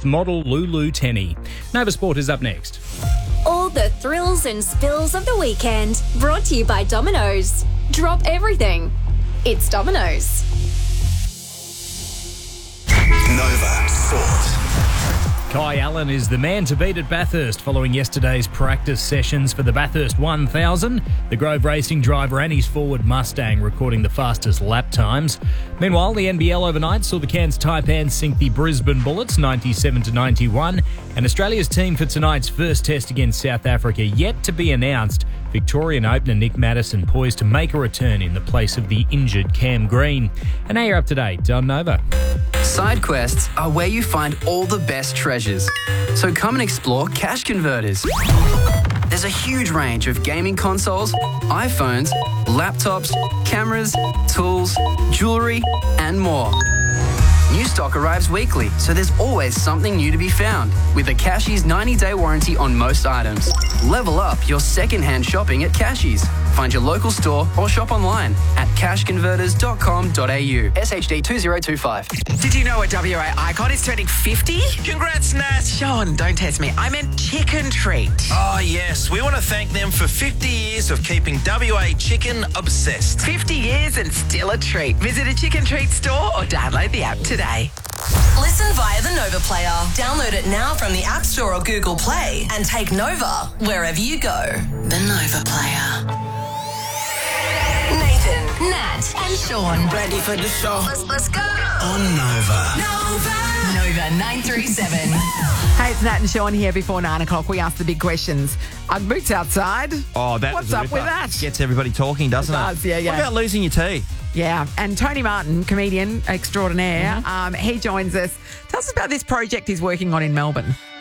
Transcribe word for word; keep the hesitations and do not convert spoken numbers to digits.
with model Lulu Tenney. Nova Sport is up next. All the thrills and spills of the weekend, brought to you by Domino's. Drop everything. It's Domino's. Nova Sport. Kai Allen is the man to beat at Bathurst following yesterday's practice sessions for the Bathurst one thousand. The Grove Racing driver and his Ford Mustang recording the fastest lap times. Meanwhile, the N B L overnight saw the Cairns Taipans sink the Brisbane Bullets ninety-seven to ninety-one. And Australia's team for tonight's first test against South Africa yet to be announced. Victorian opener Nick Maddison poised to make a return in the place of the injured Cam Green. And now you're up to date on Nova. Side quests are where you find all the best treasures. So come and explore Cash Converters. There's a huge range of gaming consoles, iPhones, laptops, cameras, tools, jewellery, and more. New stock arrives weekly, so there's always something new to be found. With a Cashies ninety-day warranty on most items. Level up your second-hand shopping at Cashies. Find your local store or shop online at cash converters dot com dot a u. S H D two zero two five. Did you know a W A icon is turning fifty? Congrats, Nat. Sean, don't test me. I meant Chicken Treat. Oh, yes. We want to thank them for fifty years of keeping W A chicken obsessed. fifty years and still a treat. Visit a Chicken Treat store or download the app today. Listen via the Nova Player. Download it now from the App Store or Google Play and take Nova wherever you go. The Nova Player. Nathan, Nat, and Sean. Ready for the show? Let's, let's go. On Nova. Nova. Nova nine three seven. Hey, it's Nat and Sean here before nine o'clock. We ask the big questions. Are boots outside? Oh, that What's was a up ripper. with that? Gets everybody talking, doesn't It it? does, yeah, yeah. What about losing your teeth? Yeah, and Tony Martin, comedian extraordinaire, Mm-hmm. um, he joins us. Tell us about this project he's working on in Melbourne.